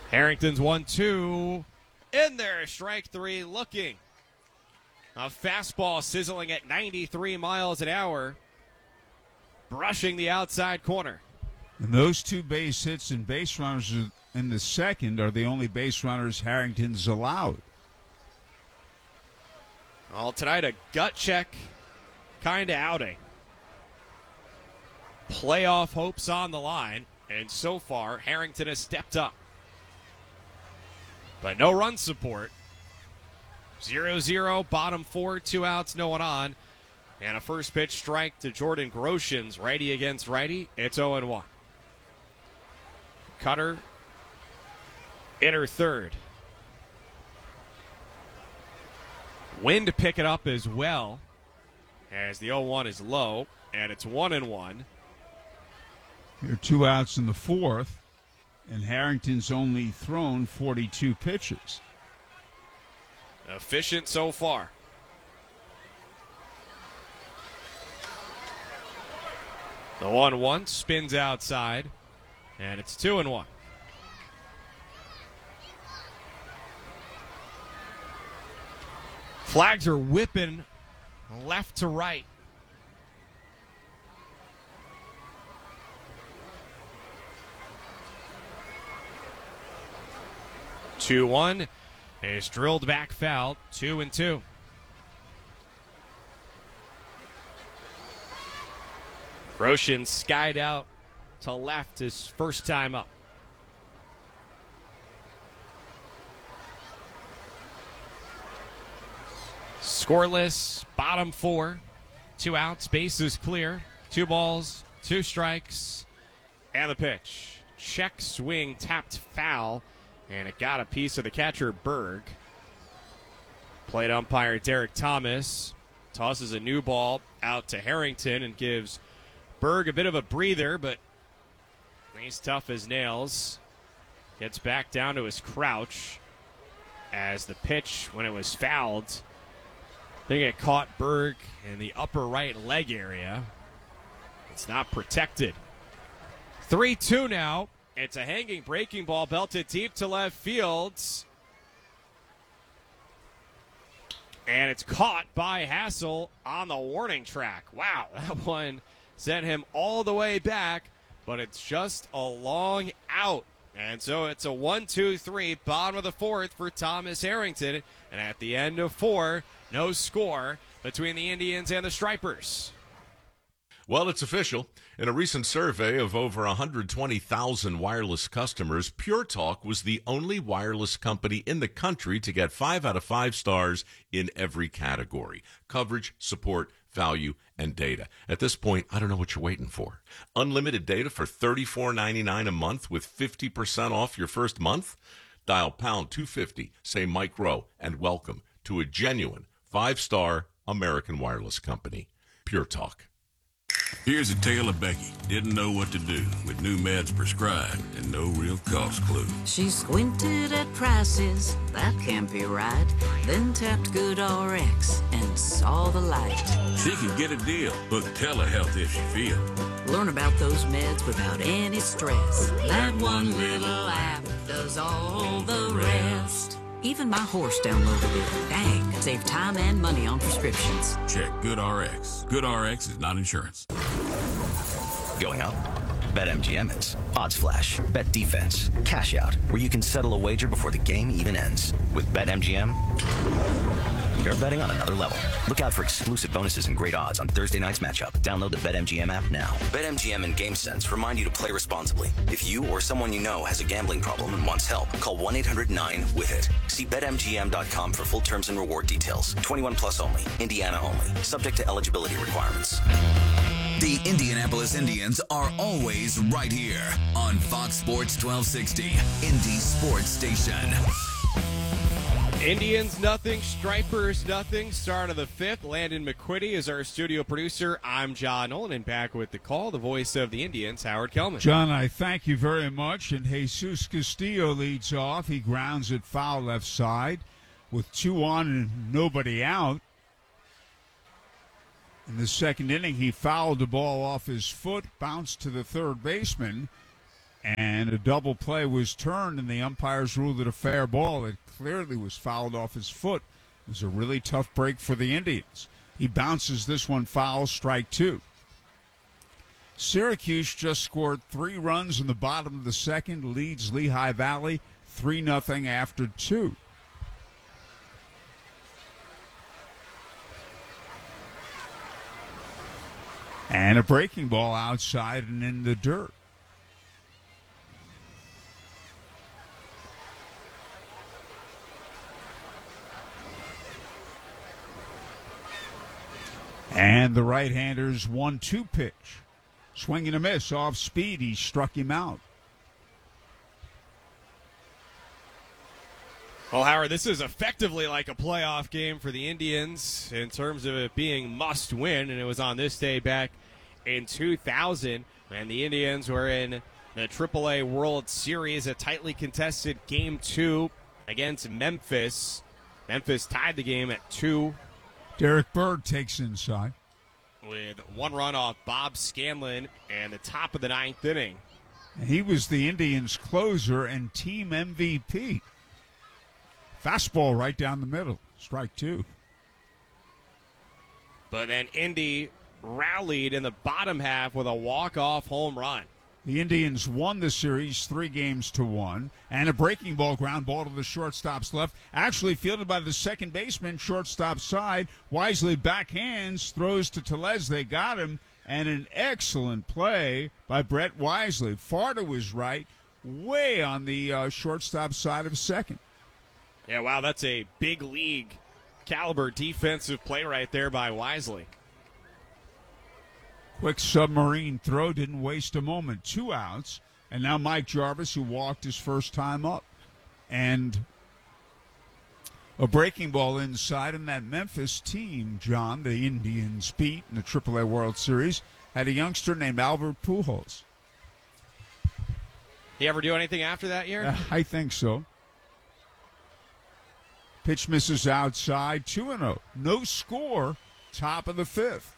Harrington's 1-2. In there, strike three looking. A fastball sizzling at 93 miles an hour, brushing the outside corner. And those two base hits and base runners in the second are the only base runners Harrington's allowed. All tonight, a gut check kind of outing. Playoff hopes on the line, and so far, Harrington has stepped up. But no run support. 0-0, bottom four, 2 outs, no one on. And a first pitch strike to Jordan Groshans, righty against righty. It's 0-1. Cutter, inner third. Wind to pick it up as well, as the 0-1 is low, and it's 1-1. Here are 2 outs in the fourth, and Harrington's only thrown 42 pitches. Efficient so far. The 1-1 spins outside, and it's 2-1. Flags are whipping left to right. Two one is drilled back foul. 2-2. Roshan skied out to left his first time up. Scoreless, bottom four, 2 outs, bases clear, 2 balls, 2 strikes, and the pitch. Check swing, tapped foul, and it got a piece of the catcher, Berg. Plate umpire Derek Thomas tosses a new ball out to Harrington and gives Berg a bit of a breather, but he's tough as nails. Gets back down to his crouch as the pitch, when it was fouled, I think it caught Berg in the upper right leg area. It's not protected. 3-2 now. It's a hanging breaking ball belted deep to left field. And it's caught by Hassel on the warning track. Wow, that one sent him all the way back, but it's just a long out. And so it's a 1-2-3, bottom of the fourth for Thomas Harrington. And at the end of 4, no score between the Indians and the Stripers. Well, it's official. In a recent survey of over 120,000 wireless customers, Pure Talk was the only wireless company in the country to get 5 out of 5 stars in every category: coverage, support, value, and data. At this point, I don't know what you're waiting for. Unlimited data for $34.99 a month with 50% off your first month? Dial pound 250, say Mike Rowe, and welcome to a genuine 5-star American wireless company. Pure Talk. Here's a tale of Becky. Didn't know what to do with new meds prescribed and no real cost clue. She squinted at prices, that can't be right. Then tapped GoodRx and saw the light. She can get a deal. Book telehealth if she feels. Learn about those meds without any stress. That one little app does all the rest. Even my horse downloaded it. Dang, save time and money on prescriptions. Check GoodRx. GoodRx is not insurance. Going up? BetMGM is. Odds Flash, Bet Defense, Cash Out, where you can settle a wager before the game even ends. With BetMGM, you're betting on another level. Look out for exclusive bonuses and great odds on Thursday night's matchup. Download the BetMGM app now. BetMGM and GameSense remind you to play responsibly. If you or someone you know has a gambling problem and wants help, call 1-800-9-WITH-IT. See BetMGM.com for full terms and reward details. 21 plus only. Indiana only. Subject to eligibility requirements. The Indianapolis Indians are always right here on Fox Sports 1260, Indy Sports Station. Indians nothing, Stripers nothing. Start of the 5th. Landon McQuitty is our studio producer. I'm John Nolan, and back with the call, the voice of the Indians, Howard Kellman. John, I thank you very much. And Jesus Castillo leads off. He grounds it foul left side with 2 on and nobody out. In the second inning, he fouled the ball off his foot, bounced to the third baseman, And a double play was turned, and the umpires ruled it a fair ball. It clearly was fouled off his foot. It was a really tough break for the Indians. He bounces this one foul, strike two. Syracuse just scored 3 runs in the bottom of the second, leads Lehigh Valley 3-0 after 2. And a breaking ball outside and in the dirt. And the right-hander's 1-2 pitch. Swing and a miss off speed. He struck him out. Well, Howard, this is effectively like a playoff game for the Indians in terms of it being must win, and it was on this day back in 2000 when the Indians were in the AAA World Series, a tightly contested Game 2 against Memphis. Memphis tied the game at 2. Derek Bird takes inside with 1 run off Bob Scanlon and the top of the 9th inning. He was the Indians' closer and team MVP. Fastball right down the middle. Strike 2. But then Indy rallied in the bottom half with a walk-off home run. The Indians won the series 3-1, and a breaking ball, ground ball to the shortstop's left, actually fielded by the second baseman, shortstop side. Wisely backhands, throws to Tellez. They got him, and an excellent play by Brett Wisely. Far to his right, way on the shortstop side of second. Yeah, wow, that's a big league caliber defensive play right there by Wisely. Quick submarine throw, didn't waste a moment. 2 outs, and now Mike Jarvis, who walked his first time up. And a breaking ball inside, and that Memphis team, John, the Indians beat in the AAA World Series, had a youngster named Albert Pujols. He ever do anything after that year? I think so. Pitch misses outside, 2-0. No score, top of the 5th.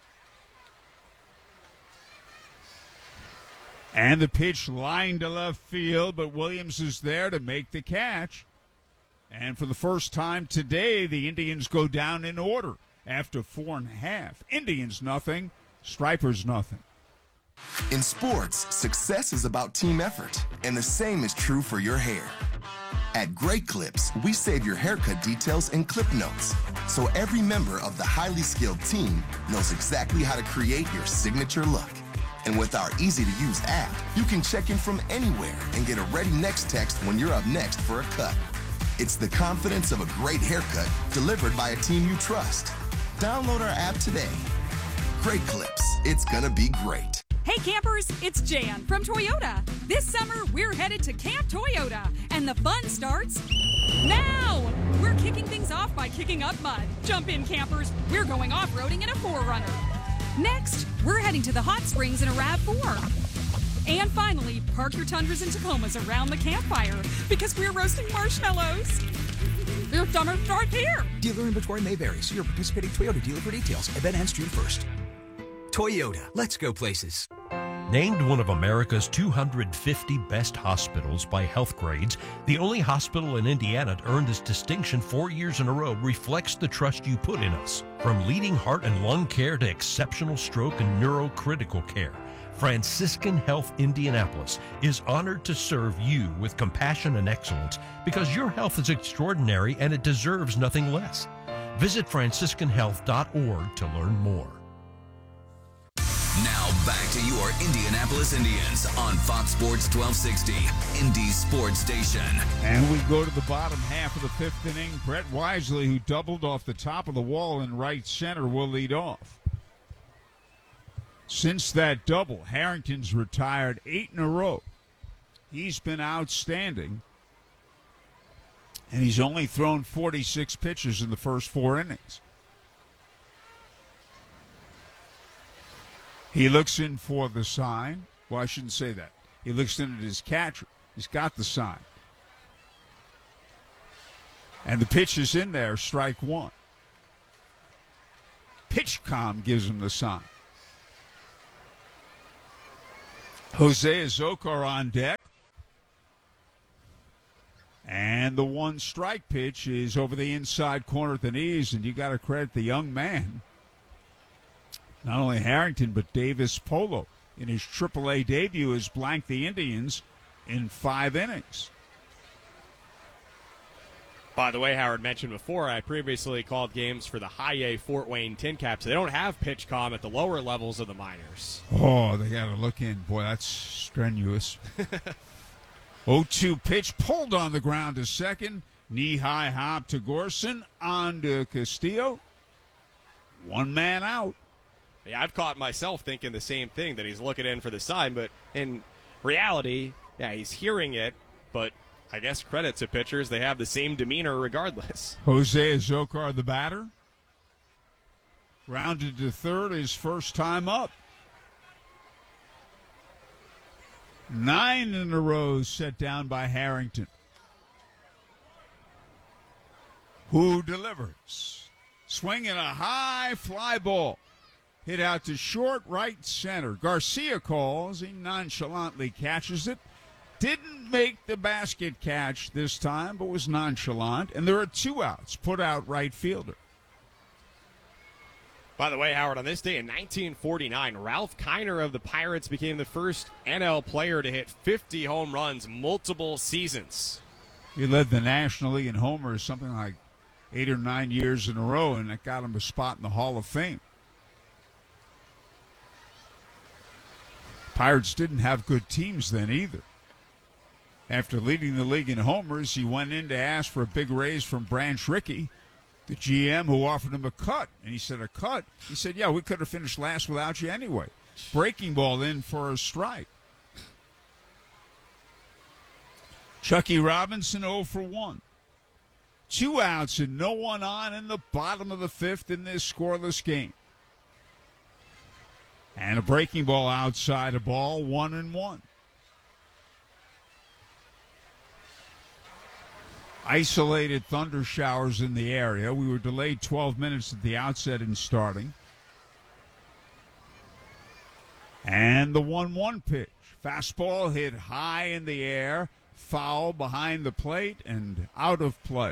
And the pitch lined to left field, but Williams is there to make the catch. And for the first time today, the Indians go down in order after 4.5. Indians nothing, Stripers nothing. In sports, success is about team effort, and the same is true for your hair. At Great Clips, we save your haircut details in clip notes, so every member of the highly skilled team knows exactly how to create your signature look. And with our easy-to-use app, you can check in from anywhere and get a ready next text when you're up next for a cut. It's the confidence of a great haircut delivered by a team you trust. Download our app today. Great Clips. It's gonna be great. Hey campers, it's Jan from Toyota. This summer, we're headed to Camp Toyota, and the fun starts now! We're kicking things off by kicking up mud. Jump in, campers. We're going off-roading in a 4Runner. Next, we're heading to the hot springs in a RAV4. And finally, park your Tundras and Tacomas around the campfire because we're roasting marshmallows. Your summer starts here. Dealer inventory may vary. See your participating Toyota dealer for details. Event ends June 1st. Toyota, let's go places. Named one of America's 250 best hospitals by Healthgrades, the only hospital in Indiana to earn this distinction 4 years in a row reflects the trust you put in us. From leading heart and lung care to exceptional stroke and neurocritical care, Franciscan Health Indianapolis is honored to serve you with compassion and excellence because your health is extraordinary and it deserves nothing less. Visit franciscanhealth.org to learn more. Now back to your Indianapolis Indians on Fox Sports 1260, Indy Sports Station. And we go to the bottom half of the 5th inning. Brett Wisely, who doubled off the top of the wall in right center, will lead off. Since that double, Harrington's retired 8 in a row. He's been outstanding. And he's only thrown 46 pitches in the first 4 innings. He looks in for the sign. Well, I shouldn't say that. He looks in at his catcher. He's got the sign. And the pitch is in there, strike 1. PitchCom gives him the sign. Jose Azocar on deck. And the one strike pitch is over the inside corner at the knees, and you got to credit the young man. Not only Harrington, but Davis Polo in his AAA debut has blanked the Indians in 5 innings. By the way, Howard mentioned before, I previously called games for the High A Fort Wayne Tin Caps. They don't have pitch comm at the lower levels of the minors. Oh, they got to look in. Boy, that's strenuous. 0-2 pitch pulled on the ground to second. Knee-high hop to Gorson. On to Castillo. 1 man out. Yeah, I've caught myself thinking the same thing, that he's looking in for the sign, but in reality, yeah, he's hearing it, but I guess credit to pitchers, they have the same demeanor regardless. Jose Azocar, the batter. Rounded to third, his first time up. 9 in a row set down by Harrington, who delivers. Swinging a high fly ball. Hit out to short right center. Garcia calls. He nonchalantly catches it. Didn't make the basket catch this time, but was nonchalant. And there are 2 outs. Put out right fielder. By the way, Howard, on this day in 1949, Ralph Kiner of the Pirates became the first NL player to hit 50 home runs multiple seasons. He led the National League in homers something like 8 or 9 years in a row, and that got him a spot in the Hall of Fame. Pirates didn't have good teams then either. After leading the league in homers, he went in to ask for a big raise from Branch Rickey, the GM, who offered him a cut. And he said, a cut? He said, yeah, we could have finished last without you anyway. Breaking ball in for a strike. Chucky Robinson 0 for 1. 2 outs and no one on in the bottom of the 5th in this scoreless game. And a breaking ball outside a ball, 1-1. Isolated thunder showers in the area. We were delayed 12 minutes at the outset in starting. And the 1-1 pitch. Fastball hit high in the air, foul behind the plate, and out of play.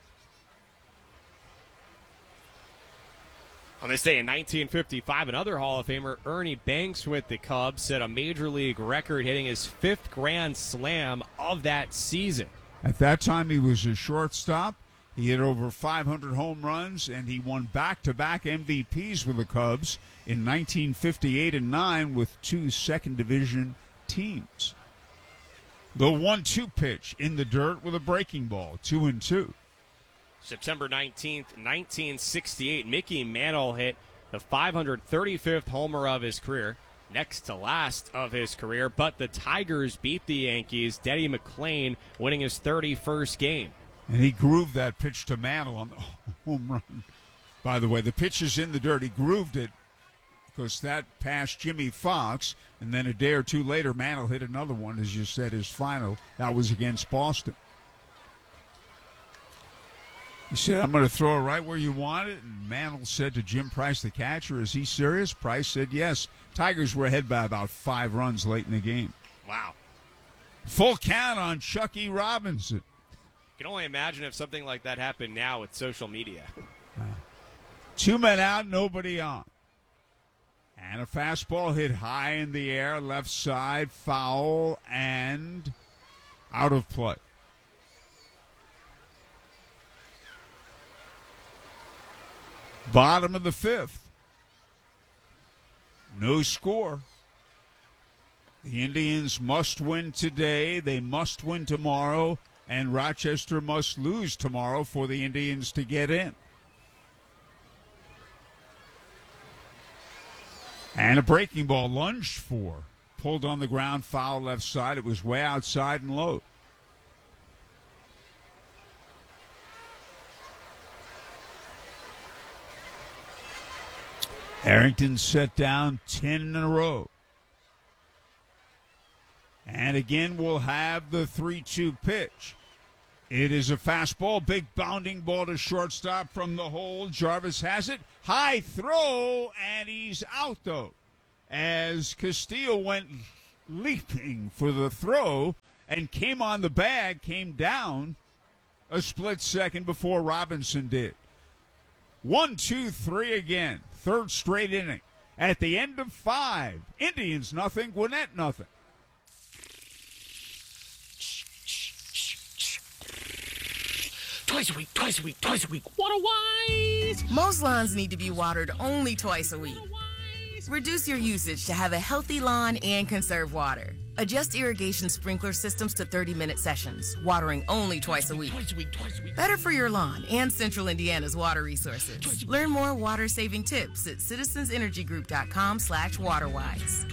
On this day in 1955, another Hall of Famer, Ernie Banks with the Cubs, set a major league record, hitting his 5th grand slam of that season. At that time, he was a shortstop. He hit over 500 home runs, and he won back-to-back MVPs with the Cubs in 1958 and 9 with 2 second division teams. The 1-2 pitch in the dirt with a breaking ball, 2-2. September 19th, 1968, Mickey Mantle hit the 535th homer of his career, next to last of his career, but the Tigers beat the Yankees, Denny McLain winning his 31st game. And he grooved that pitch to Mantle on the home run. By the way, the pitch is in the dirt. He grooved it because that passed Jimmy Fox, and then a day or two later, Mantle hit another one, as you said, his final. That was against Boston. He said, I'm going to throw it right where you want it. And Mantle said to Jim Price, the catcher, is he serious? Price said yes. Tigers were ahead by about 5 runs late in the game. Wow. Full count on Chucky Robinson. You can only imagine if something like that happened now with social media. 2 men out, nobody on. And a fastball hit high in the air, left side, foul, and out of play. Bottom of the 5th. No score. The Indians must win today. They must win tomorrow. And Rochester must lose tomorrow for the Indians to get in. And a breaking ball lunged for. Pulled on the ground, foul left side. It was way outside and low. Harrington set down 10 in a row. And again, we'll have the 3-2 pitch. It is a fastball, big bounding ball to shortstop from the hole. Jarvis has it. High throw, and he's out, though. As Castillo went leaping for the throw and came on the bag, came down a split second before Robinson did. 1, 2, 3 again. Third straight inning. At the end of 5, Indians nothing, Gwinnett nothing. Twice a week, twice a week, twice a week. Water wise! Most lawns need to be watered only twice a week. Reduce your usage to have a healthy lawn and conserve water. Adjust irrigation sprinkler systems to 30-minute sessions, watering only twice a week. Better for your lawn and Central Indiana's water resources. Learn more water-saving tips at citizensenergygroup.com/waterwise.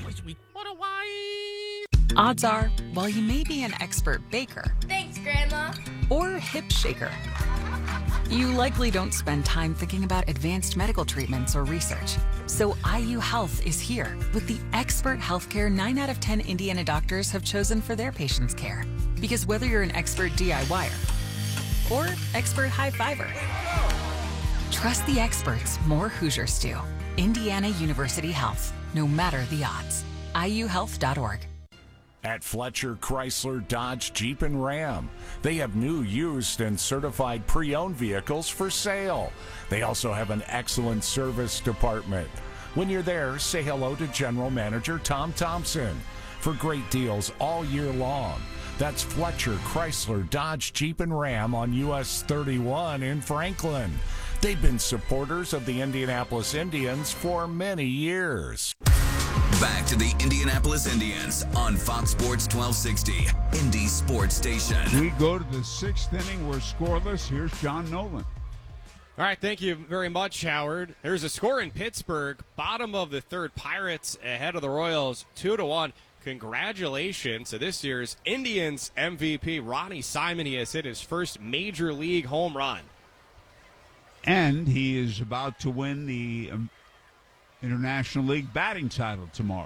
Odds are, while you may be an expert baker, thanks, Grandma, or hip shaker, you likely don't spend time thinking about advanced medical treatments or research. So IU Health is here with the expert healthcare 9 out of 10 Indiana doctors have chosen for their patients' care. Because whether you're an expert DIYer or expert high fiver, trust the experts more Hoosiers do. Indiana University Health, no matter the odds. IUhealth.org. At Fletcher Chrysler Dodge Jeep and Ram, they have new, used, and certified pre-owned vehicles for sale. They also have an excellent service department. When you're there, say hello to General Manager Tom Thompson for great deals all year long. That's Fletcher Chrysler Dodge Jeep and Ram on US 31 in Franklin. They've been supporters of the Indianapolis Indians for many years. Back to the Indianapolis Indians on Fox Sports 1260, Indy Sports Station. We go to the 6th inning. We're scoreless. Here's John Nolan. All right, thank you very much, Howard. There's a score in Pittsburgh. Bottom of the third, Pirates ahead of the Royals, 2-1. Congratulations to this year's Indians MVP, Ronnie Simon. He has hit his first major league home run. And he is about to win the International League batting title tomorrow.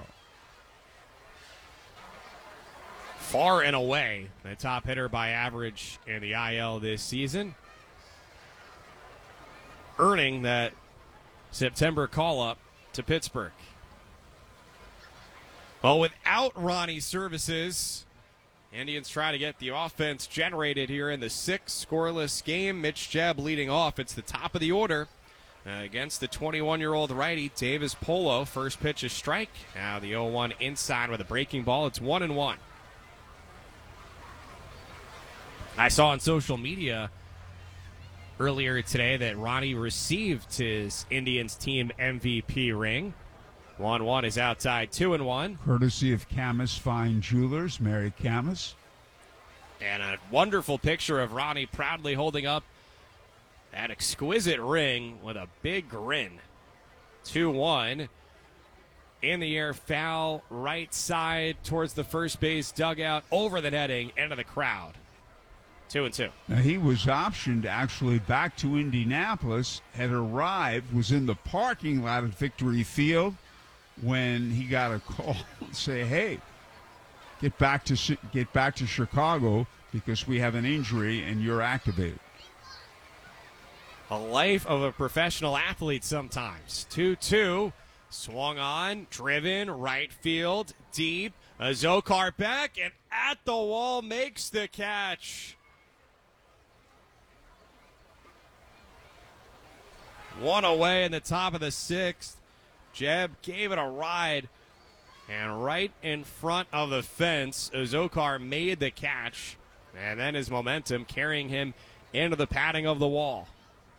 Far and away the top hitter by average in the IL this season, earning that September call-up to Pittsburgh. Well, without Ronnie's services, Indians try to get the offense generated here in the 6th scoreless game. Mitch Jebb leading off. It's the top of the order. Against the 21-year-old righty, Davis Polo. First pitch is strike. Now the 0-1 inside with a breaking ball. It's 1-1. I saw on social media earlier today that Ronnie received his Indians team MVP ring. 1-1 is outside, 2-1. Courtesy of Camus Fine Jewelers, Mary Camus. And a wonderful picture of Ronnie proudly holding up that exquisite ring with a big grin. 2-1. In the air, foul, right side towards the first base dugout, over the netting, into the crowd. 2-2. Now, he was optioned actually back to Indianapolis, had arrived, was in the parking lot at Victory Field when he got a call and say, hey, get back to Chicago because we have an injury and you're activated. A life of a professional athlete sometimes. 2-2. Swung on, driven, right field, deep. Zokar back, and at the wall makes the catch. One away in the top of the 6th. Jebb gave it a ride, and right in front of the fence, Zokar made the catch, and then his momentum carrying him into the padding of the wall.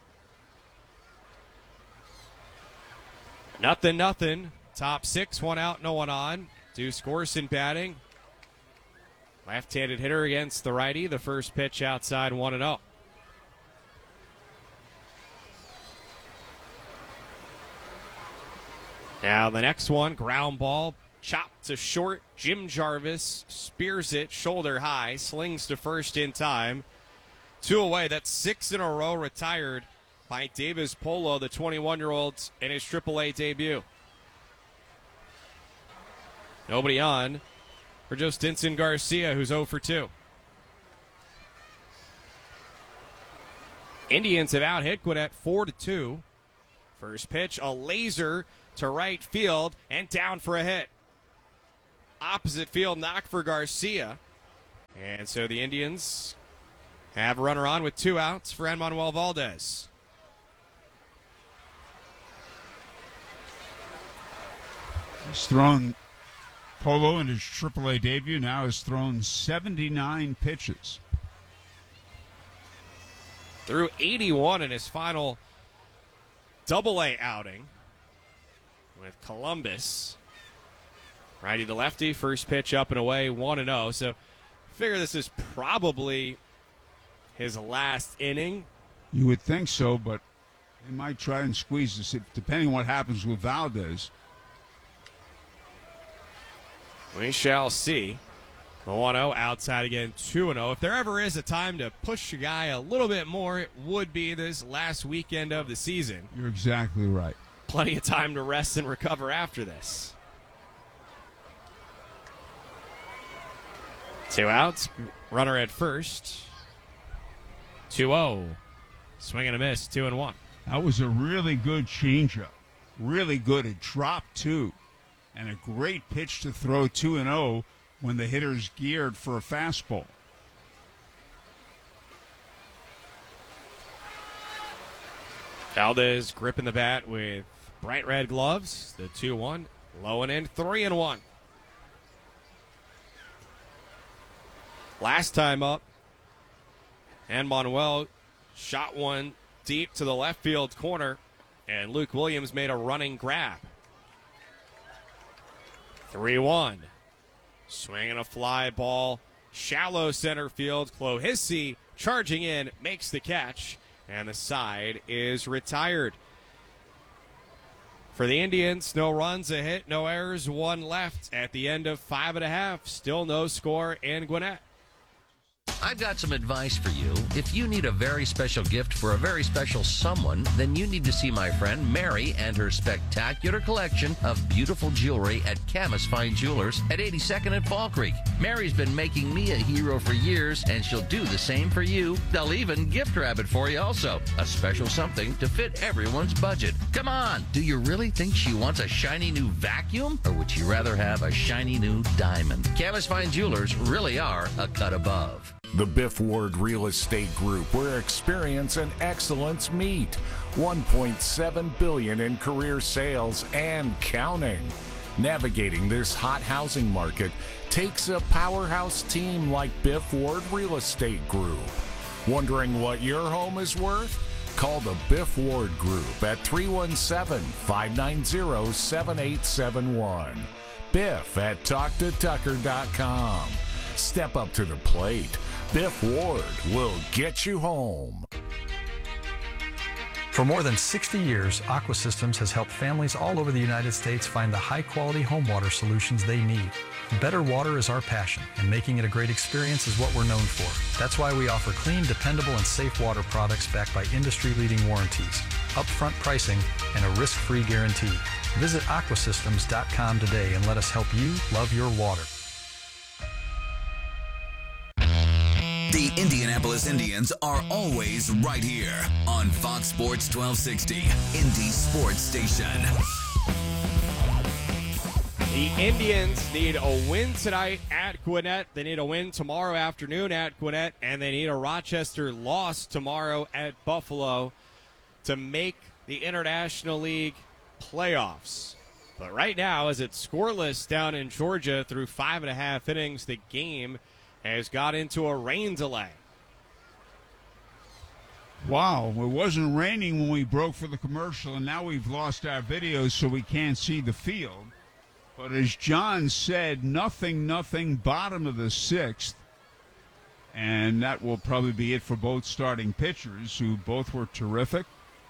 0-0. Top 6, 1 out, no one on. Deuce Gorson batting. Left-handed hitter against the righty. The first pitch outside, 1-0. Now the next one, ground ball, chopped to short. Jim Jarvis spears it shoulder high, slings to first in time. 2 away. That's 6 in a row retired by Davis Polo, the 21-year-old, in his AAA debut. Nobody on for Joe Stinson Garcia, who's 0 for 2. Indians have out-hit Gwinnett 4-2. First pitch, a laser to right field and down for a hit. opposite field knock for Garcia. And so the Indians have a runner on with 2 outs for Enmanuel Valdez. He's thrown, Polo in his AAA debut now has thrown 79 pitches. Threw 81 in his final Double-A outing with Columbus. Righty to lefty, first pitch up and away, 1-0. So figure this is probably his last inning. You would think so, but they might try and squeeze this, depending on what happens with Valdez. We shall see. The 1-0 outside again, 2-0. If there ever is a time to push a guy a little bit more, it would be this last weekend of the season. You're exactly right. Plenty of time to rest and recover after this. 2 outs, runner at first. 2-0. Swing and a miss, 2-1. That was a really good changeup. Really good. It dropped, too. And a great pitch to throw 2-0 when the hitter's geared for a fastball. Valdez gripping the bat with bright red gloves. The 2-1, low and in, 3-1. Last time up, Enmanuel shot one deep to the left field corner, and Luke Williams made a running grab. 3-1. Swinging a fly ball, shallow center field. Clohissy charging in, makes the catch, and the side is retired. For the Indians, no runs, a hit, no errors, 1 left at the end of 5.5. Still no score in Gwinnett. I've got some advice for you. If you need a very special gift for a very special someone, then you need to see my friend Mary and her spectacular collection of beautiful jewelry at Camus Fine Jewelers at 82nd and Fall Creek. Mary's been making me a hero for years, and she'll do the same for you. They'll even gift wrap it for you also. A special something to fit everyone's budget. Come on, do you really think she wants a shiny new vacuum? Or would she rather have a shiny new diamond? Camus Fine Jewelers really are a cut above. The Biff Ward Real Estate Group, where experience and excellence meet. $1.7 billion in career sales and counting. Navigating this hot housing market takes a powerhouse team like Biff Ward Real Estate Group. Wondering what your home is worth? Call the Biff Ward Group at 317-590-7871. Biff at TalkToTucker.com. Step up to the plate. Biff Ward will get you home. For more than 60 years, Aqua Systems has helped families all over the United States find the high-quality home water solutions they need. Better water is our passion, and making it a great experience is what we're known for. That's why we offer clean, dependable, and safe water products backed by industry-leading warranties, upfront pricing, and a risk-free guarantee. Visit aquasystems.com today and let us help you love your water. The Indianapolis Indians are always right here on Fox Sports 1260, Indy Sports Station. The Indians need a win tonight at Gwinnett. They need a win tomorrow afternoon at Gwinnett, and they need a Rochester loss tomorrow at Buffalo to make the International League playoffs. But right now, as it's scoreless down in Georgia through 5.5 innings, the game has got into a rain delay. Wow, it wasn't raining when we broke for the commercial, and now we've lost our videos so we can't see the field. But as John said, nothing, bottom of the 6th. And that will probably be it for both starting pitchers, who both were terrific.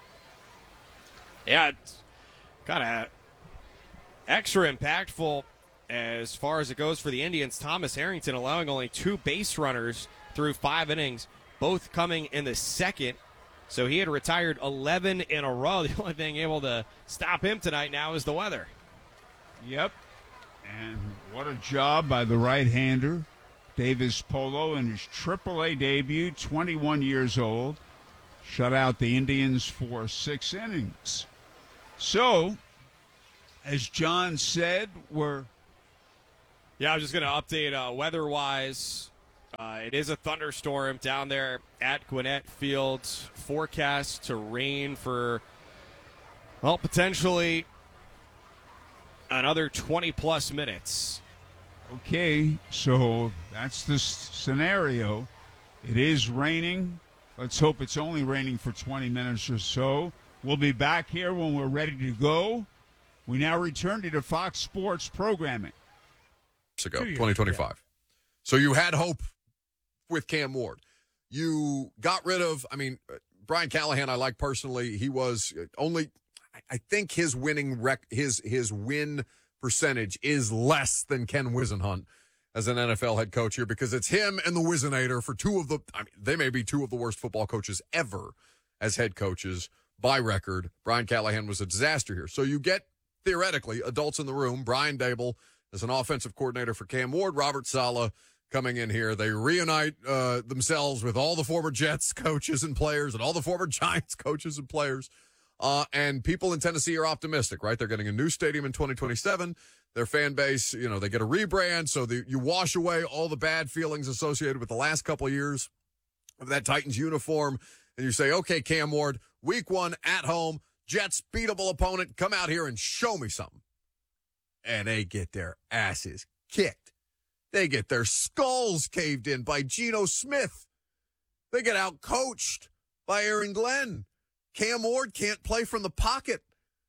Yeah, it's kind of extra impactful as far as it goes for the Indians. Thomas Harrington allowing only 2 base runners through 5 innings, both coming in the second. So he had retired 11 in a row. The only thing able to stop him tonight now is the weather. Yep. And what a job by the right-hander, Davis Polo, in his AAA debut, 21 years old. Shut out the Indians for 6 innings. So, as John said, we're Yeah, I was just going to update weather-wise. It is a thunderstorm down there at Gwinnett Field. Forecast to rain for, well, potentially another 20-plus minutes. Okay, so that's the scenario. It is raining. Let's hope it's only raining for 20 minutes or so. We'll be back here when we're ready to go. We now return to the Fox Sports programming. Ago, 2025. So you had hope with Cam Ward. You got rid of, Brian Callahan I like personally. He was only, I think his winning his win percentage is less than Ken Whisenhunt as an NFL head coach here, because it's him and the Whisenator for they may be two of the worst football coaches ever as head coaches by record. Brian Callahan was a disaster here. So you get, theoretically, adults in the room. Brian Dable as an offensive coordinator for Cam Ward, Robert Saleh coming in here. They reunite themselves with all the former Jets coaches and players and all the former Giants coaches and players. And people in Tennessee are optimistic, right? They're getting a new stadium in 2027. Their fan base, they get a rebrand. So you wash away all the bad feelings associated with the last couple of years of that Titans uniform. And you say, okay, Cam Ward, week 1 at home, Jets, beatable opponent, come out here and show me something. And they get their asses kicked. They get their skulls caved in by Geno Smith. They get out-coached by Aaron Glenn. Cam Ward can't play from the pocket.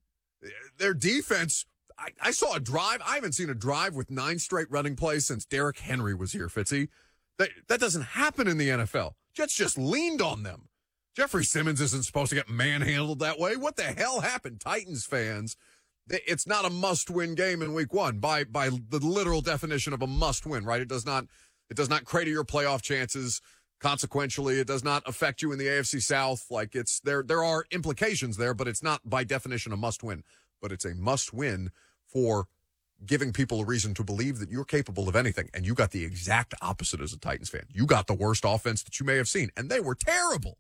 Their defense, I saw a drive. I haven't seen a drive with 9 straight running plays since Derrick Henry was here, Fitzy. That doesn't happen in the NFL. Jets just leaned on them. Jeffrey Simmons isn't supposed to get manhandled that way. What the hell happened, Titans fans? It's not a must-win game in week 1 by the literal definition of a must-win, right? It does not crater your playoff chances. Consequentially, it does not affect you in the AFC South. Like there are implications there, but it's not by definition a must-win. But it's a must-win for giving people a reason to believe that you're capable of anything. And you got the exact opposite as a Titans fan. You got the worst offense that you may have seen, and they were terrible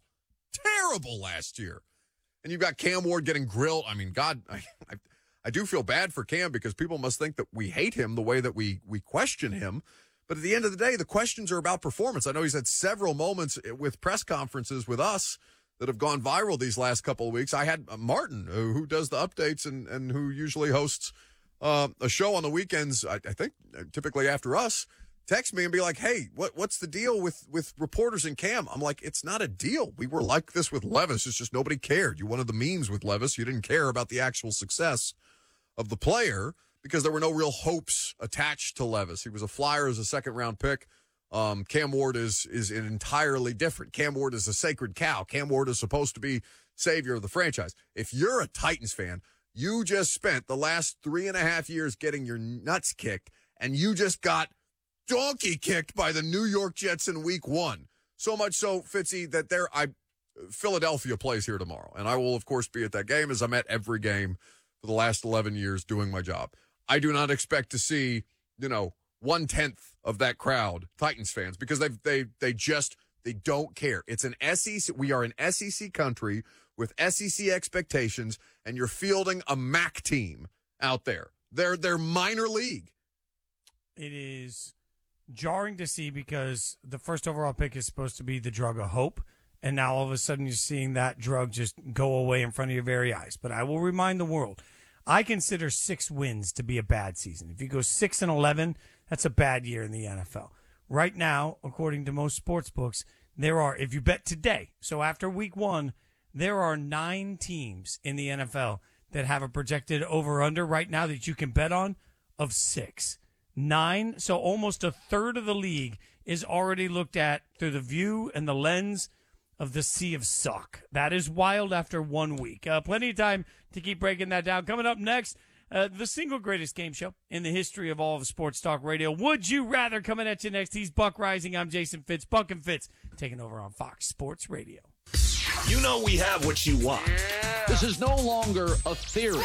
last year. And you've got Cam Ward getting grilled. I mean, God, I do feel bad for Cam because people must think that we hate him the way that we question him. But at the end of the day, the questions are about performance. I know he's had several moments with press conferences with us that have gone viral these last couple of weeks. I had Martin, who does the updates and who usually hosts a show on the weekends, I think typically after us, text me and be like, hey, what's the deal with reporters and Cam? I'm like, it's not a deal. We were like this with Levis. It's just nobody cared. You wanted the memes with Levis. You didn't care about the actual success of the player because there were no real hopes attached to Levis. He was a flyer as a second-round pick. Cam Ward is entirely different. Cam Ward is a sacred cow. Cam Ward is supposed to be savior of the franchise. If you're a Titans fan, you just spent the last 3.5 years getting your nuts kicked, and you just got donkey kicked by the New York Jets in week 1. So much so, Fitzy, that Philadelphia plays here tomorrow. And I will, of course, be at that game, as I'm at every game for the last 11 years doing my job. I do not expect to see, 1/10 of that crowd, Titans fans, because they don't care. It's an SEC. We are an SEC country with SEC expectations, and you're fielding a MAC team out there. They're minor league. It is jarring to see because the first overall pick is supposed to be the drug of hope, and now all of a sudden you're seeing that drug just go away in front of your very eyes. But I will remind the world, I consider 6 wins to be a bad season. If you go 6-11, that's a bad year in the NFL. Right now, according to most sports books, there are, if you bet today, so after week 1, there are 9 teams in the NFL that have a projected over-under right now that you can bet on of 6. 9, so almost a third of the league is already looked at through the view and the lens of the sea of suck. That is wild after 1 week. Plenty of time to keep breaking that down. Coming up next, the single greatest game show in the history of all of sports talk radio. Would You Rather coming at you next. He's Buck Rising. I'm Jason Fitz. Buck and Fitz taking over on Fox Sports Radio. You know we have what you want. Yeah. This is no longer a theory.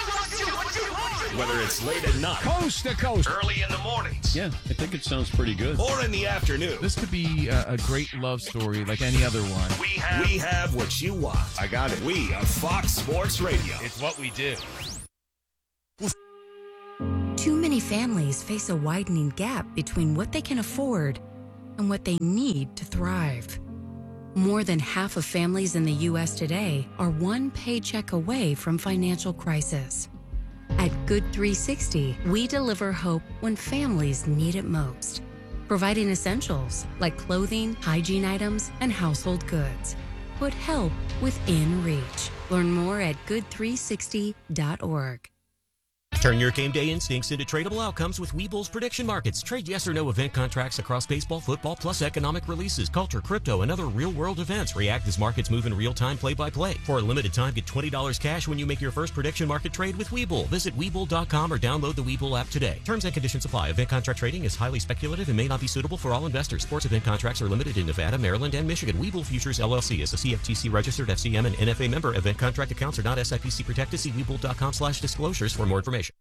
Whether it's late at night, coast to coast, early in the mornings. Yeah, I think it sounds pretty good. Or in the afternoon. This could be a great love story like any other one. We have what you want. I got it. We are Fox Sports Radio. It's what we do. Too many families face a widening gap between what they can afford and what they need to thrive. More than half of families in the U.S. today are one paycheck away from financial crisis. At Good 360, we deliver hope when families need it most, providing essentials like clothing, hygiene items, and household goods. Put help within reach. Learn more at good360.org. Turn your game day instincts into tradable outcomes with Webull's prediction markets. Trade yes or no event contracts across baseball, football, plus economic releases, culture, crypto, and other real-world events. React as markets move in real time, play-by-play. For a limited time, get $20 cash when you make your first prediction market trade with Webull. Visit Webull.com or download the Webull app today. Terms and conditions apply. Event contract trading is highly speculative and may not be suitable for all investors. Sports event contracts are limited in Nevada, Maryland, and Michigan. Webull Futures, LLC is a CFTC-registered FCM and NFA member. Event contract accounts are not SIPC protected. See Webull.com/disclosures for more information.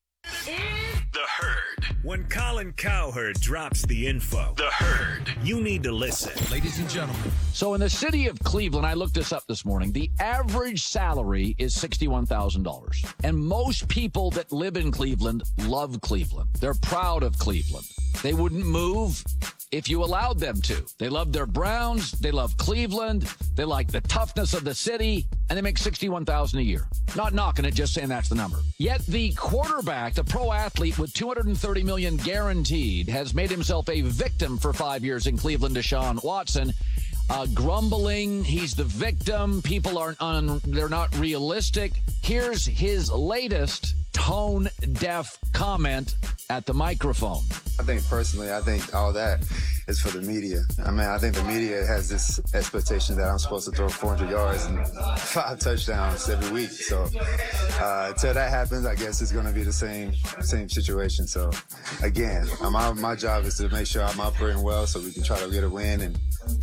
The Herd. When Colin Cowherd drops the info, The Herd, you need to listen. Ladies and gentlemen. So in the city of Cleveland, I looked this up this morning, the average salary is $61,000. And most people that live in Cleveland love Cleveland. They're proud of Cleveland. They wouldn't move if you allowed them to. They love their Browns. They love Cleveland. They like the toughness of the city. And they make $61,000 a year. Not knocking it, just saying that's the number. Yet the quarterback, the pro athlete with $230 million guaranteed, has made himself a victim for 5 years in Cleveland, Deshaun Watson. Grumbling, he's the victim. People they're not realistic. Here's his latest tone-deaf comment at the microphone. I think all that is for the media. I think the media has this expectation that I'm supposed to throw 400 yards and 5 touchdowns every week. So until that happens, I guess it's going to be the same situation. So again, my job is to make sure I'm operating well so we can try to get a win and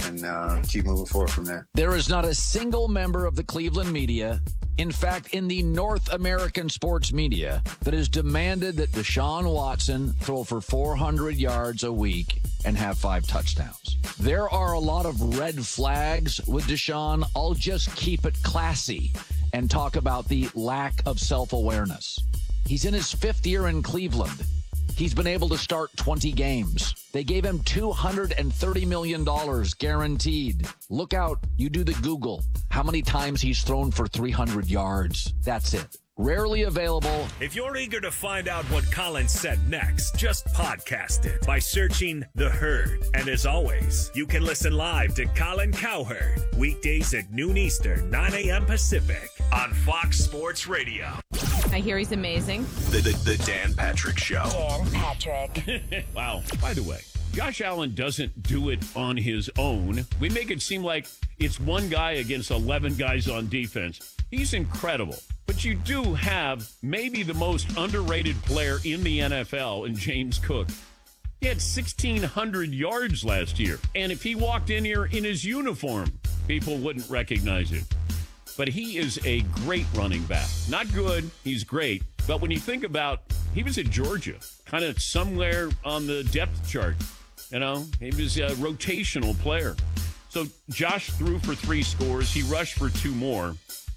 keep moving forward from there. There is not a single member of the Cleveland media, in fact, in the North American sports media, that has demanded that Deshaun Watson throw for 400 yards a week and have 5 touchdowns. There are a lot of red flags with Deshaun. I'll just keep it classy and talk about the lack of self-awareness. He's in his 5th year in Cleveland. He's been able to start 20 games. They gave him $230 million guaranteed. Look out. You do the Google. How many times he's thrown for 300 yards. That's it. Rarely available. If you're eager to find out what Colin said next, just podcast it by searching The Herd. And as always, you can listen live to Colin Cowherd weekdays at noon Eastern, 9 a.m. Pacific on Fox Sports Radio. I hear he's amazing. The Dan Patrick Show. Dan Patrick. Wow. By the way, Josh Allen doesn't do it on his own. We make it seem like it's one guy against 11 guys on defense. He's incredible. But you do have maybe the most underrated player in the NFL in James Cook. He had 1,600 yards last year. And if he walked in here in his uniform, people wouldn't recognize him. But he is a great running back. Not good, he's great. But when you think about, he was at Georgia, kind of somewhere on the depth chart. You know, he was a rotational player. So Josh threw for 3 scores. He rushed for 2 more.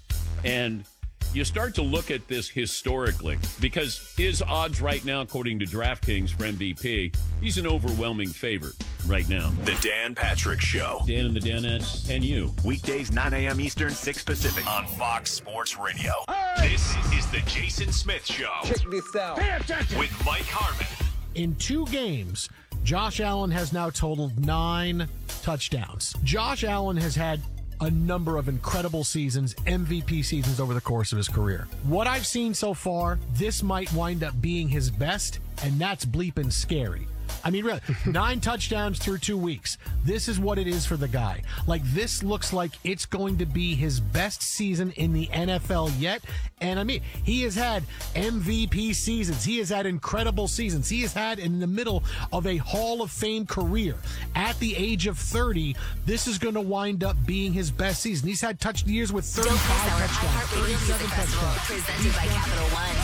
And you start to look at this historically because his odds right now, according to DraftKings for MVP, he's an overwhelming favorite right now. The Dan Patrick Show. Dan and the Danettes and you. Weekdays, 9 a.m. Eastern, 6 Pacific on Fox Sports Radio. This is the Jason Smith Show. Check this out. Pay attention. With Mike Harmon. In 2 games, Josh Allen has now totaled 9 touchdowns. Josh Allen has had a number of incredible seasons, MVP seasons over the course of his career. What I've seen so far, this might wind up being his best, and that's bleeping scary. I mean, really, 9 touchdowns through 2 weeks. This is what it is for the guy. Like, this looks like it's going to be his best season in the NFL yet. And I mean, he has had MVP seasons. He has had incredible seasons. He has had in the middle of a Hall of Fame career. At the age of 30, this is going to wind up being his best season. He's had years with 35 touchdowns, 37 touchdowns. Presented by Capital One.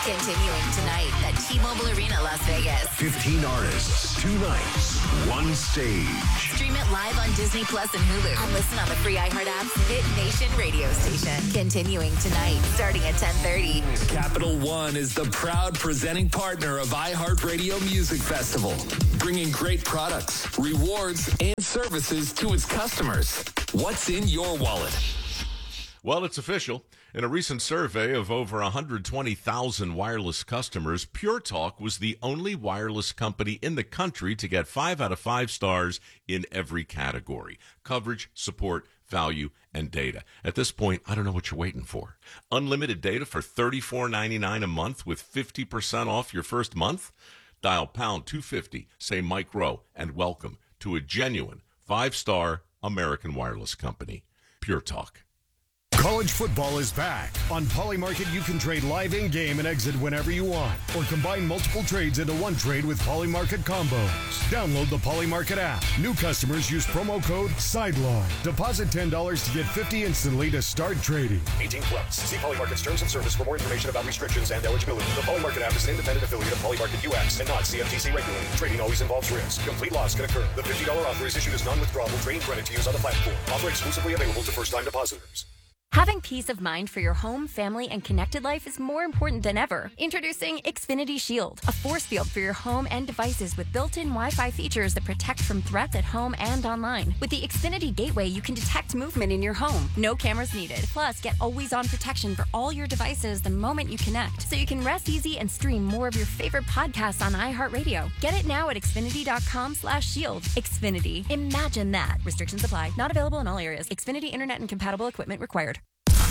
Continuing tonight at T-Mobile Arena, Las Vegas. 15 artists, 2 nights, 1 stage. Stream it live on Disney Plus and Hulu. And listen on the free iHeart app's Hit Nation radio station. Continuing tonight, starting at 10:30. Capital One is the proud presenting partner of iHeartRadio Music Festival, bringing great products, rewards, and services to its customers. What's in your wallet? Well, it's official. In a recent survey of over 120,000 wireless customers, Pure Talk was the only wireless company in the country to get 5 out of 5 stars in every category: coverage, support, value, and data. At this point, I don't know what you're waiting for. Unlimited data for $34.99 a month with 50% off your first month? Dial pound 250, say Mike Rowe, and welcome to a genuine 5-star American wireless company. Pure Talk. College football is back. On Polymarket, you can trade live in-game and exit whenever you want, or combine multiple trades into one trade with Polymarket combos. Download the Polymarket app. New customers use promo code SIDELINE. Deposit $10 to get $50 instantly to start trading. 18 plus. See Polymarket's terms and service for more information about restrictions and eligibility. The Polymarket app is an independent affiliate of Polymarket US and not CFTC regulated. Trading always involves risk. Complete loss can occur. The $50 offer is issued as non-withdrawable trading credit to use on the platform. Offer exclusively available to first-time depositors. Having peace of mind for your home, family, and connected life is more important than ever. Introducing Xfinity Shield, a force field for your home and devices with built-in Wi-Fi features that protect from threats at home and online. With the Xfinity Gateway, you can detect movement in your home. No cameras needed. Plus, get always-on protection for all your devices the moment you connect, so you can rest easy and stream more of your favorite podcasts on iHeartRadio. Get it now at Xfinity.com/shield. Xfinity. Imagine that. Restrictions apply. Not available in all areas. Xfinity Internet and compatible equipment required.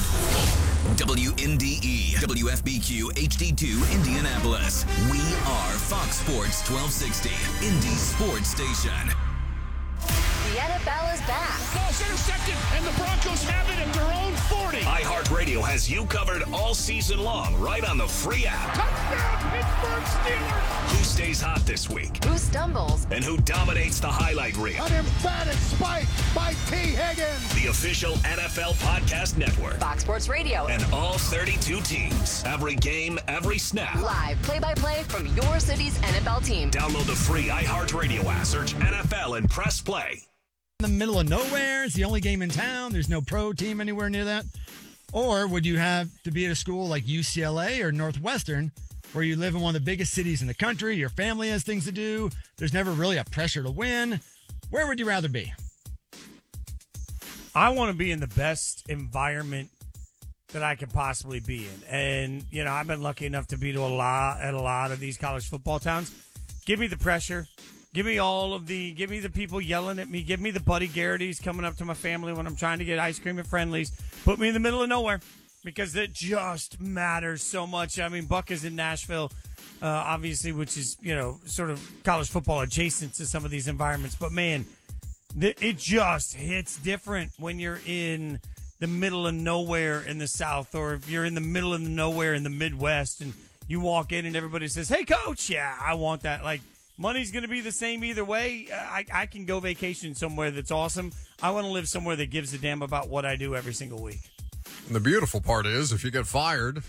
WNDE, WFBQ, HD2, Indianapolis. We are Fox Sports 1260, Indy Sports Station. The NFL is back. Ball's intercepted, and the Broncos have it at their own 40. iHeartRadio has you covered all season long, right on the free app. Touchdown, Pittsburgh Steelers. Who stays hot this week? Who stumbles? And who dominates the highlight reel? An emphatic spike by T. Higgins. The official NFL podcast network. Fox Sports Radio. And all 32 teams. Every game, every snap. Live play-by-play from your city's NFL team. Download the free iHeartRadio app. Search NFL and press play. In the middle of nowhere, it's the only game in town. There's no pro team anywhere near that. Or would you have to be at a school like UCLA or Northwestern, where you live in one of the biggest cities in the country, your family has things to do, there's never really a pressure to win? Where would you rather be? I want to be in the best environment that I could possibly be in. And, you know, I've been lucky enough to be to a lot of these college football towns. Give me the pressure. Give me the people yelling at me. Give me the Buddy Garrity's coming up to my family when I'm trying to get ice cream at Friendly's. Put me in the middle of nowhere, because it just matters so much. I mean, Buck is in Nashville, obviously, which is, you know, sort of college football adjacent to some of these environments. But, man, it just hits different when you're in the middle of nowhere in the South, or if you're in the middle of nowhere in the Midwest and you walk in and everybody says, "Hey, coach." Yeah, I want that. Like, money's going to be the same either way. I can go vacation somewhere that's awesome. I want to live somewhere that gives a damn about what I do every single week. And the beautiful part is, if you get fired,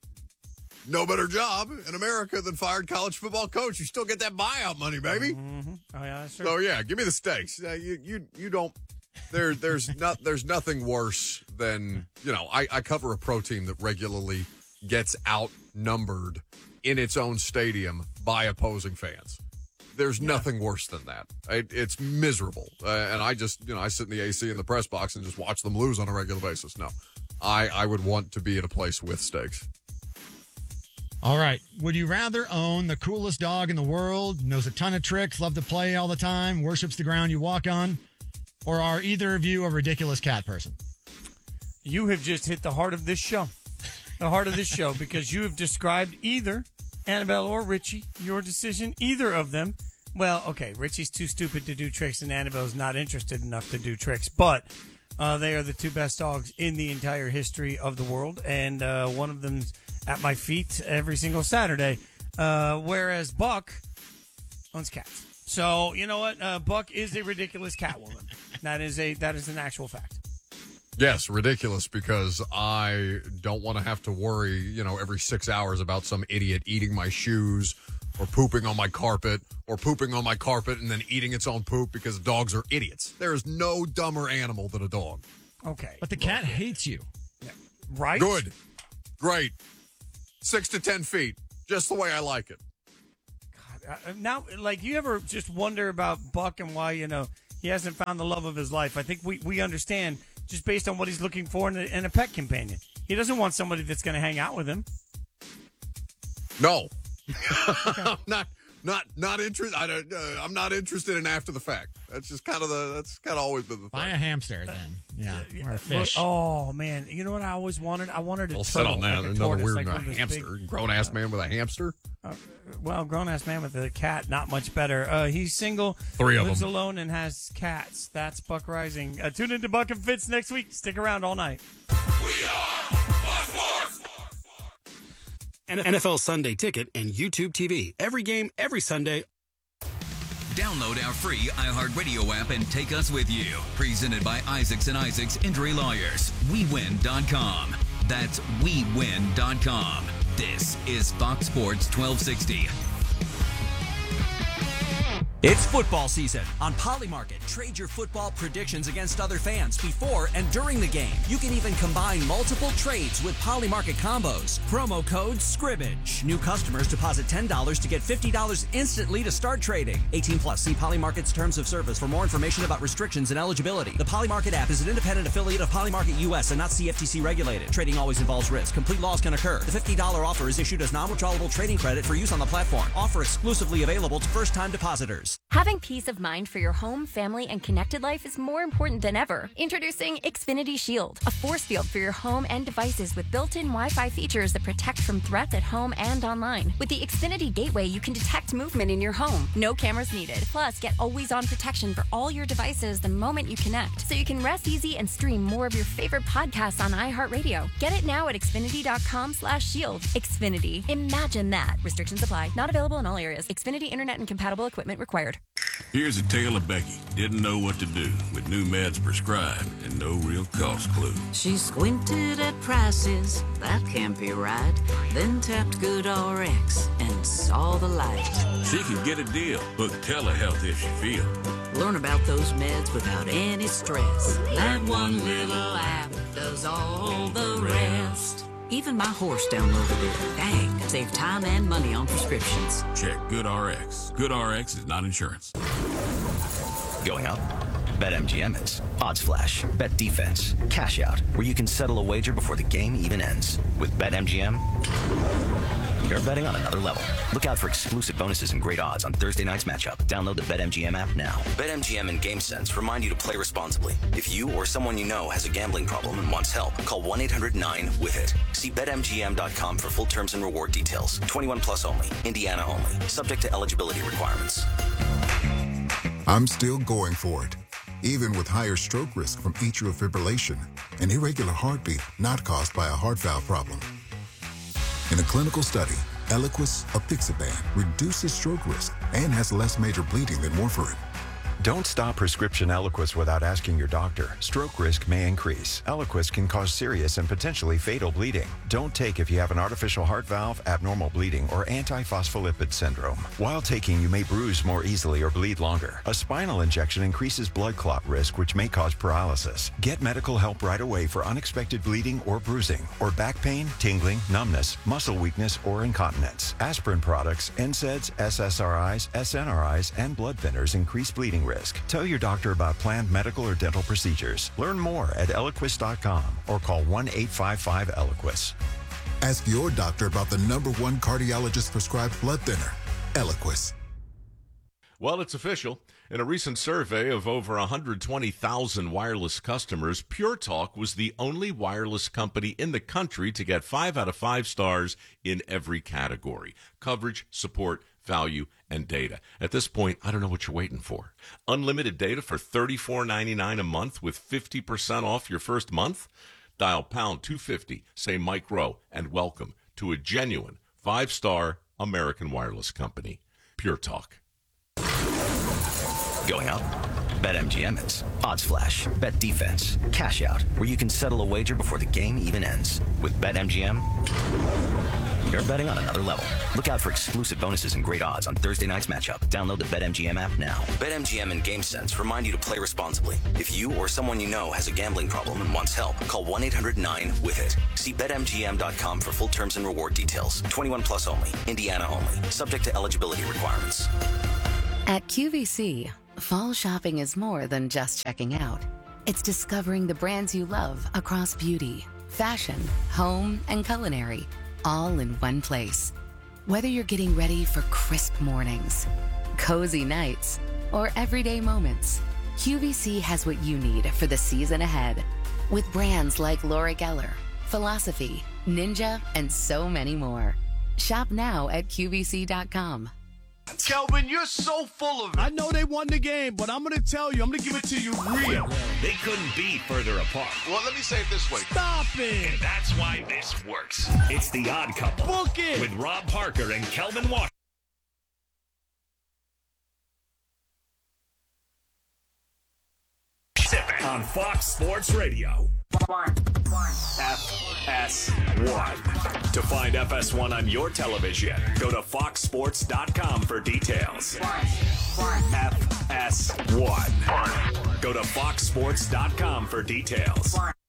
no better job in America than fired college football coach. You still get that buyout money, baby. Mm-hmm. Oh yeah, that's true. So yeah, give me the stakes. You don't. There's nothing worse than, you know. I cover a pro team that regularly gets outnumbered in its own stadium by opposing fans. There's nothing worse than that. It's miserable. And I just, I sit in the AC in the press box and just watch them lose on a regular basis. No, I would want to be at a place with stakes. All right. Would you rather own the coolest dog in the world, knows a ton of tricks, love to play all the time, worships the ground you walk on, or are either of you a ridiculous cat person? You have just hit the heart of this show. The heart of this show, because you have described either Annabelle or Richie, your decision, either of them. Well, okay, Richie's too stupid to do tricks, and Annabelle's not interested enough to do tricks, but they are the two best dogs in the entire history of the world, and one of them's at my feet every single Saturday, whereas Buck owns cats. So, you know what? Buck is a ridiculous cat woman. That is an actual fact. Yes, ridiculous, because I don't want to have to worry, every 6 hours about some idiot eating my shoes or pooping on my carpet or pooping on my carpet and then eating its own poop, because dogs are idiots. There is no dumber animal than a dog. Okay. But the cat hates you. Right? Good. Great. 6 to 10 feet. Just the way I like it. Now, you ever just wonder about Buck and why, he hasn't found the love of his life? I think we understand just based on what he's looking for in a pet companion. He doesn't want somebody that's going to hang out with him. No. I'm not interested. I'm not interested in after the fact. That's just kind of always been the thing. Buy a hamster then. Yeah. Or a fish. Oh man, you know what I always wanted? I wanted a I'll turtle. sit on that. Like Another tortoise, weird one of those hamster. big- Grown-ass man with a hamster? Grown-ass man with a cat, not much better. He's single, 3 of lives them. alone, and has cats. That's Buck Rising. Tune into Buck and Fitz next week. Stick around all night. NFL Sunday Ticket and YouTube TV. Every game, every Sunday. Download our free iHeartRadio app and take us with you. Presented by Isaacs and Isaacs Injury Lawyers. WeWin.com. That's WeWin.com. This is Fox Sports 1260. It's football season. On Polymarket, trade your football predictions against other fans before and during the game. You can even combine multiple trades with Polymarket combos. Promo code SCRIBBAGE. New customers deposit $10 to get $50 instantly to start trading. 18 plus. See Polymarket's terms of service for more information about restrictions and eligibility. The Polymarket app is an independent affiliate of Polymarket US and not CFTC regulated. Trading always involves risk. Complete loss can occur. The $50 offer is issued as non-withdrawable trading credit for use on the platform. Offer exclusively available to first-time depositors. Having peace of mind for your home, family, and connected life is more important than ever. Introducing Xfinity Shield, a force field for your home and devices with built-in Wi-Fi features that protect from threats at home and online. With the Xfinity Gateway, you can detect movement in your home. No cameras needed. Plus, get always-on protection for all your devices the moment you connect, so you can rest easy and stream more of your favorite podcasts on iHeartRadio. Get it now at Xfinity.com/shield. Xfinity. Imagine that. Restrictions apply. Not available in all areas. Xfinity Internet and compatible equipment required. Here's a tale of Becky. Didn't know what to do with new meds prescribed and no real cost clue. She squinted at prices, that can't be right. Then tapped GoodRx and saw the light. She can get a deal. Book telehealth if she feel. Learn about those meds without any stress. That one little app does all the rest. Even my horse downloaded it. Dang, save time and money on prescriptions. Check GoodRx. GoodRx is not insurance. Going up? BetMGM is. Odds Flash, Bet Defense, Cash Out, where you can settle a wager before the game even ends. With BetMGM, you're betting on another level. Look out for exclusive bonuses and great odds on Thursday night's matchup. Download the BetMGM app now. BetMGM and GameSense remind you to play responsibly. If you or someone you know has a gambling problem and wants help, call 1-800-9-WITH-IT. See BetMGM.com for full terms and reward details. 21 plus only. Indiana only. Subject to eligibility requirements. I'm still going for it, even with higher stroke risk from atrial fibrillation, an irregular heartbeat not caused by a heart valve problem. In a clinical study, Eliquis, apixaban, reduces stroke risk and has less major bleeding than warfarin. Don't stop prescription Eliquis without asking your doctor. Stroke risk may increase. Eliquis can cause serious and potentially fatal bleeding. Don't take if you have an artificial heart valve, abnormal bleeding, or antiphospholipid syndrome. While taking, you may bruise more easily or bleed longer. A spinal injection increases blood clot risk, which may cause paralysis. Get medical help right away for unexpected bleeding or bruising, or back pain, tingling, numbness, muscle weakness, or incontinence. Aspirin products, NSAIDs, SSRIs, SNRIs, and blood thinners increase bleeding risk. Tell your doctor about planned medical or dental procedures. Learn more at Eliquis.com or call 1-855-ELIQUIS. Ask your doctor about the #1 cardiologist prescribed blood thinner, Eliquis. Well, it's official. In a recent survey of over 120,000 wireless customers, Pure Talk was the only wireless company in the country to get 5 out of 5 stars in every category: coverage, support, value, and data. At this point, I don't know what you're waiting for. Unlimited data for $34.99 a month with 50% off your first month? Dial pound 250, say Mike Rowe, and welcome to a genuine 5-star American wireless company, Pure Talk. Going up? BetMGM, it's odds flash, bet defense, cash out, where you can settle a wager before the game even ends. With BetMGM, you're betting on another level. Look out for exclusive bonuses and great odds on Thursday night's matchup. Download the BetMGM app now. BetMGM and GameSense remind you to play responsibly. If you or someone you know has a gambling problem and wants help, call 1-800-9-WITH-IT. See BetMGM.com for full terms and reward details. 21 plus only. Indiana only. Subject to eligibility requirements. At QVC, fall shopping is more than just checking out. It's discovering the brands you love across beauty, fashion, home, and culinary, all in one place. Whether you're getting ready for crisp mornings, cozy nights, or everyday moments, QVC has what you need for the season ahead. With brands like Laura Geller, Philosophy, Ninja, and so many more. Shop now at QVC.com. Kelvin, you're so full of it. I know they won the game, but I'm going to tell you, I'm going to give it to you real. They couldn't be further apart. Well, let me say it this way. Stop it. And that's why this works. It's The Odd Couple. Book it. With Rob Parker and Kelvin Washington. On Fox Sports Radio. FS1. To find FS1 on your television, go to foxsports.com for details. FS1. Go to foxsports.com for details.